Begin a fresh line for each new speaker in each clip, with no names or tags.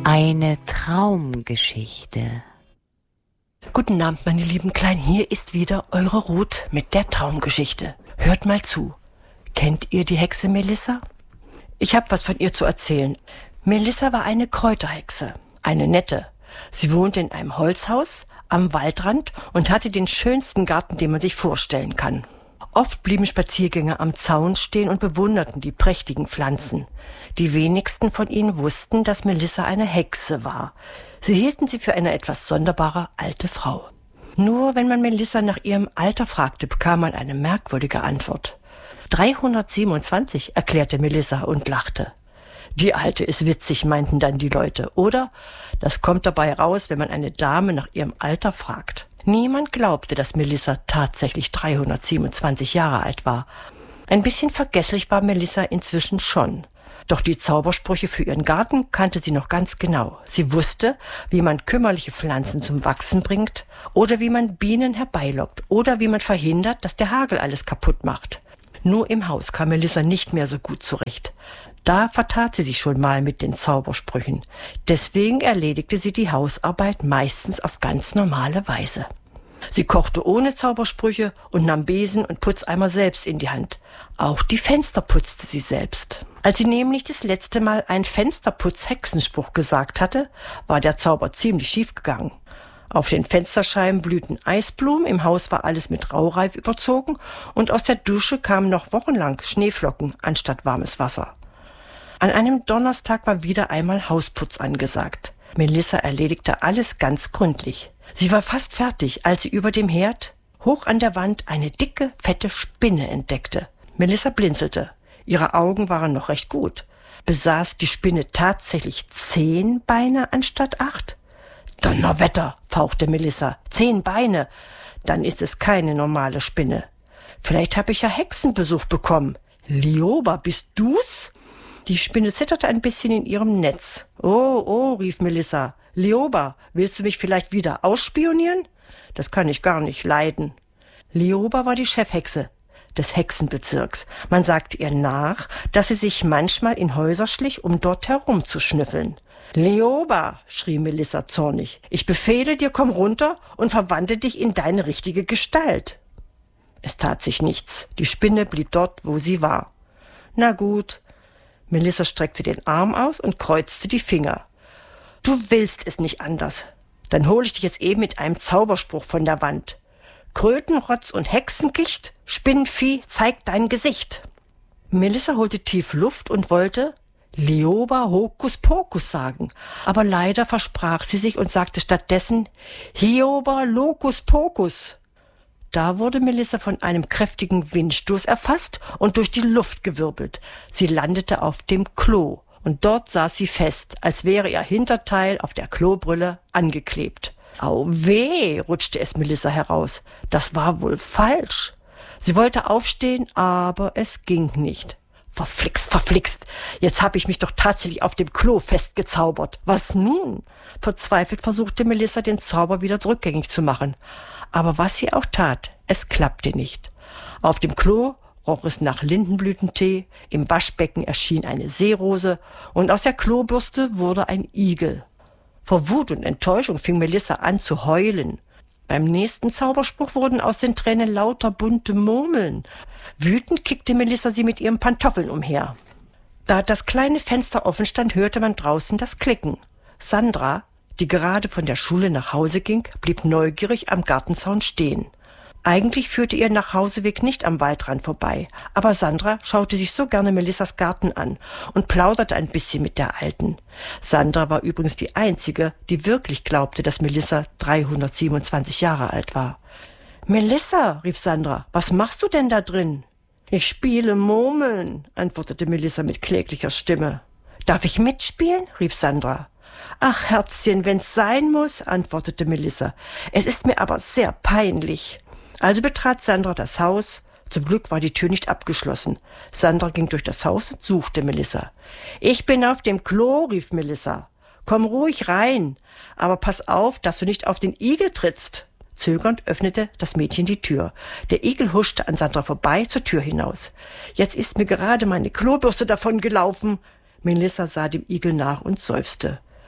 Eine Traumgeschichte.
Guten Abend, meine lieben Kleinen. Hier ist wieder eure Ruth mit der Traumgeschichte. Hört mal zu. Kennt ihr die Hexe Melissa? Ich habe was von ihr zu erzählen. Melissa war eine Kräuterhexe, eine nette. Sie wohnte in einem Holzhaus am Waldrand und hatte den schönsten Garten, den man sich vorstellen kann. Oft blieben Spaziergänger am Zaun stehen und bewunderten die prächtigen Pflanzen. Die wenigsten von ihnen wussten, dass Melissa eine Hexe war. Sie hielten sie für eine etwas sonderbare alte Frau. Nur wenn man Melissa nach ihrem Alter fragte, bekam man eine merkwürdige Antwort. 327, erklärte Melissa und lachte. Die Alte ist witzig, meinten dann die Leute. Oder? Das kommt dabei raus, wenn man eine Dame nach ihrem Alter fragt. Niemand glaubte, dass Melissa tatsächlich 327 Jahre alt war. Ein bisschen vergesslich war Melissa inzwischen schon. Doch die Zaubersprüche für ihren Garten kannte sie noch ganz genau. Sie wusste, wie man kümmerliche Pflanzen zum Wachsen bringt oder wie man Bienen herbeilockt oder wie man verhindert, dass der Hagel alles kaputt macht. Nur im Haus kam Melissa nicht mehr so gut zurecht. Da vertat sie sich schon mal mit den Zaubersprüchen. Deswegen erledigte sie die Hausarbeit meistens auf ganz normale Weise. Sie kochte ohne Zaubersprüche und nahm Besen und Putzeimer selbst in die Hand. Auch die Fenster putzte sie selbst. Als sie nämlich das letzte Mal einen Fensterputz-Hexenspruch gesagt hatte, war der Zauber ziemlich schief gegangen. Auf den Fensterscheiben blühten Eisblumen, im Haus war alles mit Raureif überzogen und aus der Dusche kamen noch wochenlang Schneeflocken anstatt warmes Wasser. An einem Donnerstag war wieder einmal Hausputz angesagt. Melissa erledigte alles ganz gründlich. Sie war fast fertig, als sie über dem Herd hoch an der Wand eine dicke, fette Spinne entdeckte. Melissa blinzelte. Ihre Augen waren noch recht gut. Besaß die Spinne tatsächlich 10 Beine anstatt 8? Donnerwetter, fauchte Melissa. 10 Beine? Dann ist es keine normale Spinne. Vielleicht habe ich ja Hexenbesuch bekommen. Lioba, bist du's? Die Spinne zitterte ein bisschen in ihrem Netz. Oh, rief Melissa. Lioba, willst du mich vielleicht wieder ausspionieren? Das kann ich gar nicht leiden. Lioba war die Chefhexe des Hexenbezirks. Man sagte ihr nach, dass sie sich manchmal in Häuser schlich, um dort herumzuschnüffeln. Lioba, schrie Melissa zornig, ich befehle dir, komm runter und verwandle dich in deine richtige Gestalt. Es tat sich nichts. Die Spinne blieb dort, wo sie war. Na gut. Melissa streckte den Arm aus und kreuzte die Finger. Du willst es nicht anders. Dann hole ich dich jetzt eben mit einem Zauberspruch von der Wand. Krötenrotz und Hexengicht, Spinnenvieh, zeig dein Gesicht. Melissa holte tief Luft und wollte Lioba Hokus Pokus sagen, aber leider versprach sie sich und sagte stattdessen Hioba Locus Pocus. Da wurde Melissa von einem kräftigen Windstoß erfasst und durch die Luft gewirbelt. Sie landete auf dem Klo und dort saß sie fest, als wäre ihr Hinterteil auf der Klobrille angeklebt. Au weh, rutschte es Melissa heraus. Das war wohl falsch. Sie wollte aufstehen, aber es ging nicht. Verflixt. Jetzt habe ich mich doch tatsächlich auf dem Klo festgezaubert. Was nun? Verzweifelt versuchte Melissa, den Zauber wieder rückgängig zu machen. Aber was sie auch tat, es klappte nicht. Auf dem Klo roch es nach Lindenblütentee, im Waschbecken erschien eine Seerose und aus der Klobürste wurde ein Igel. Vor Wut und Enttäuschung fing Melissa an zu heulen. Beim nächsten Zauberspruch wurden aus den Tränen lauter bunte Murmeln. Wütend kickte Melissa sie mit ihren Pantoffeln umher. Da das kleine Fenster offen stand, hörte man draußen das Klicken. Sandra, die gerade von der Schule nach Hause ging, blieb neugierig am Gartenzaun stehen. Eigentlich führte ihr Nachhauseweg nicht am Waldrand vorbei, aber Sandra schaute sich so gerne Melissas Garten an und plauderte ein bisschen mit der Alten. Sandra war übrigens die Einzige, die wirklich glaubte, dass Melissa 327 Jahre alt war. »Melissa«, rief Sandra, »was machst du denn da drin?« »Ich spiele Murmeln«, antwortete Melissa mit kläglicher Stimme. »Darf ich mitspielen?« rief Sandra. »Ach, Herzchen, wenn's sein muss«, antwortete Melissa. »Es ist mir aber sehr peinlich.« Also betrat Sandra das Haus. Zum Glück war die Tür nicht abgeschlossen. Sandra ging durch das Haus und suchte Melissa. »Ich bin auf dem Klo«, rief Melissa. »Komm ruhig rein, aber pass auf, dass du nicht auf den Igel trittst.« Zögernd öffnete das Mädchen die Tür. Der Igel huschte an Sandra vorbei zur Tür hinaus. »Jetzt ist mir gerade meine Klobürste davon gelaufen.« Melissa sah dem Igel nach und seufzte.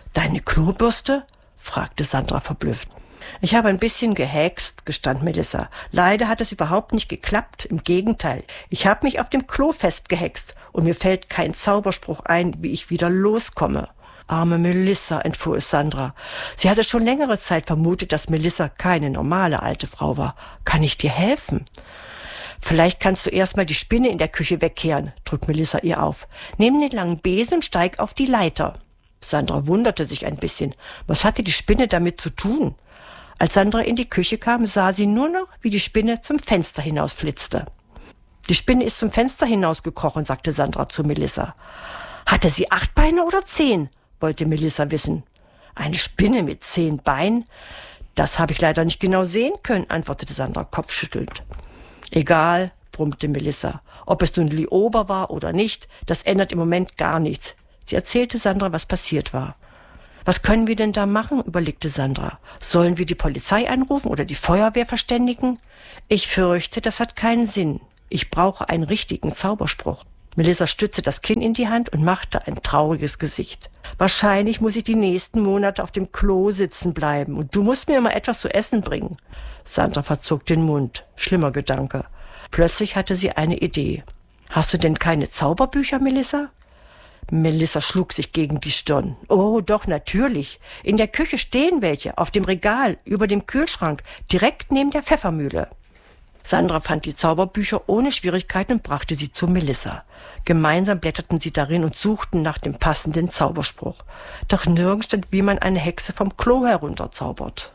Deine Klobürste? Fragte Sandra verblüfft. Ich habe ein bisschen gehext, gestand Melissa. Leider hat es überhaupt nicht geklappt. Im Gegenteil, ich habe mich auf dem Klo festgehext und mir fällt kein Zauberspruch ein, wie ich wieder loskomme. Arme Melissa, entfuhr es Sandra. Sie hatte schon längere Zeit vermutet, dass Melissa keine normale alte Frau war. Kann ich dir helfen? Vielleicht kannst du erstmal die Spinne in der Küche wegkehren, drückt Melissa ihr auf. Nimm den langen Besen und steig auf die Leiter. Sandra wunderte sich ein bisschen. Was hatte die Spinne damit zu tun? Als Sandra in die Küche kam, sah sie nur noch, wie die Spinne zum Fenster hinausflitzte. Die Spinne ist zum Fenster hinausgekrochen, sagte Sandra zu Melissa. Hatte sie 8 Beine oder 10? Wollte Melissa wissen. Eine Spinne mit 10 Beinen? Das habe ich leider nicht genau sehen können, antwortete Sandra kopfschüttelnd. Egal, brummte Melissa. Ob es nun Liober war oder nicht, das ändert im Moment gar nichts. Sie erzählte Sandra, was passiert war. Was können wir denn da machen, überlegte Sandra. Sollen wir die Polizei anrufen oder die Feuerwehr verständigen? Ich fürchte, das hat keinen Sinn. Ich brauche einen richtigen Zauberspruch. Melissa stützte das Kinn in die Hand und machte ein trauriges Gesicht. Wahrscheinlich muss ich die nächsten Monate auf dem Klo sitzen bleiben und du musst mir mal etwas zu essen bringen. Sandra verzog den Mund. Schlimmer Gedanke. Plötzlich hatte sie eine Idee. Hast du denn keine Zauberbücher, Melissa? Melissa schlug sich gegen die Stirn. Oh, doch, natürlich. In der Küche stehen welche, auf dem Regal, über dem Kühlschrank, direkt neben der Pfeffermühle. Sandra fand die Zauberbücher ohne Schwierigkeiten und brachte sie zu Melissa. Gemeinsam blätterten sie darin und suchten nach dem passenden Zauberspruch. Doch nirgends stand, wie man eine Hexe vom Klo herunterzaubert.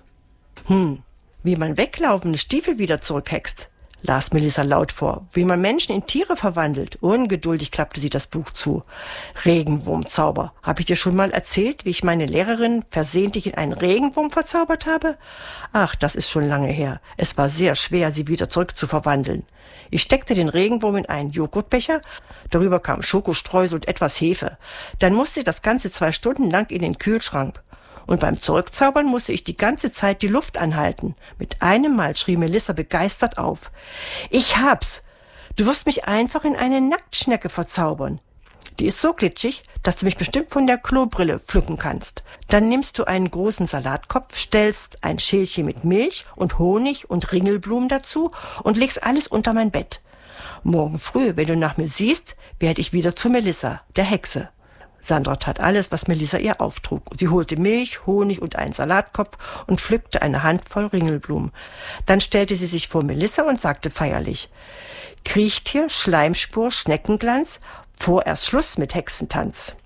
Wie man weglaufende Stiefel wieder zurückhext, las Melissa laut vor. Wie man Menschen in Tiere verwandelt. Ungeduldig klappte sie das Buch zu. Regenwurmzauber. Habe ich dir schon mal erzählt, wie ich meine Lehrerin versehentlich in einen Regenwurm verzaubert habe? Ach, das ist schon lange her. Es war sehr schwer, sie wieder zurückzuverwandeln. Ich steckte den Regenwurm in einen Joghurtbecher, darüber kam Schokostreusel und etwas Hefe. Dann musste das Ganze 2 Stunden lang in den Kühlschrank. Und beim Zurückzaubern musste ich die ganze Zeit die Luft anhalten. Mit einem Mal schrie Melissa begeistert auf. Ich hab's! Du wirst mich einfach in eine Nacktschnecke verzaubern. Die ist so glitschig, dass du mich bestimmt von der Klobrille pflücken kannst. Dann nimmst du einen großen Salatkopf, stellst ein Schälchen mit Milch und Honig und Ringelblumen dazu und legst alles unter mein Bett. Morgen früh, wenn du nach mir siehst, werde ich wieder zu Melissa, der Hexe. Sandra tat alles, was Melissa ihr auftrug. Sie holte Milch, Honig und einen Salatkopf und pflückte eine Handvoll Ringelblumen. Dann stellte sie sich vor Melissa und sagte feierlich: Kriechtier, Schleimspur, Schneckenglanz, vorerst Schluss mit Hexentanz.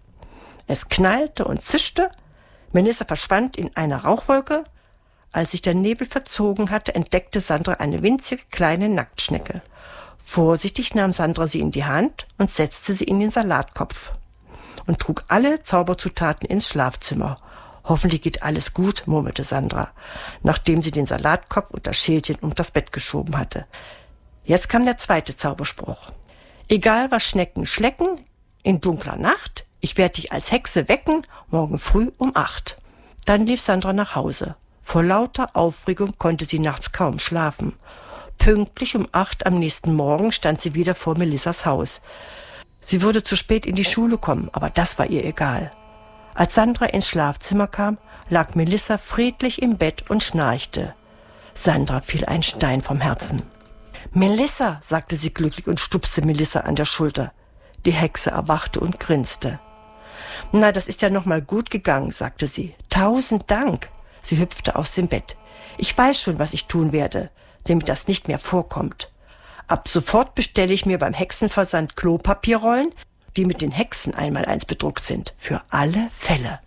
Es knallte und zischte. Melissa verschwand in einer Rauchwolke. Als sich der Nebel verzogen hatte, entdeckte Sandra eine winzige kleine Nacktschnecke. Vorsichtig nahm Sandra sie in die Hand und setzte sie in den Salatkopf und trug alle Zauberzutaten ins Schlafzimmer. Hoffentlich geht alles gut, murmelte Sandra, nachdem sie den Salatkopf und das Schälchen um das Bett geschoben hatte. Jetzt kam der zweite Zauberspruch. Egal was Schnecken schlecken, in dunkler Nacht, ich werde dich als Hexe wecken, morgen früh um 8. Dann lief Sandra nach Hause. Vor lauter Aufregung konnte sie nachts kaum schlafen. Pünktlich um 8 am nächsten Morgen stand sie wieder vor Melissas Haus. Sie würde zu spät in die Schule kommen, aber das war ihr egal. Als Sandra ins Schlafzimmer kam, lag Melissa friedlich im Bett und schnarchte. Sandra fiel ein Stein vom Herzen. »Melissa«, sagte sie glücklich und stupste Melissa an der Schulter. Die Hexe erwachte und grinste. »Na, das ist ja noch mal gut gegangen«, sagte sie. »1000 Dank!« Sie hüpfte aus dem Bett. »Ich weiß schon, was ich tun werde, damit das nicht mehr vorkommt. Ab sofort bestelle ich mir beim Hexenversand Klopapierrollen, die mit den Hexen einmal eins bedruckt sind. Für alle Fälle.«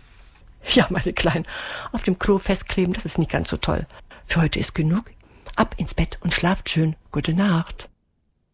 Ja, meine Kleinen, auf dem Klo festkleben, das ist nicht ganz so toll. Für heute ist genug. Ab ins Bett und schlaft schön. Gute Nacht.